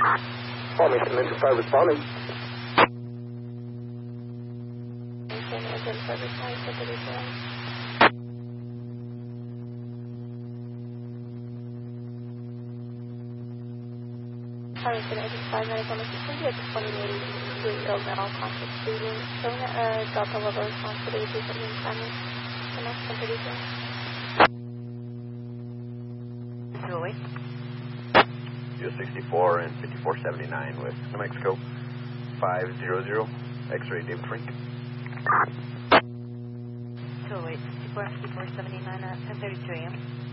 Formation Identified responding. Identified responding, Harrington identified medical assistance at 2883 mental conscious breathing, showing a Delta level response to the patient being timing. The next competition. 208. U64 and 5479 with New Mexico 500, X-ray David Frank. 208, 54, 5479 at 10:32 a.m.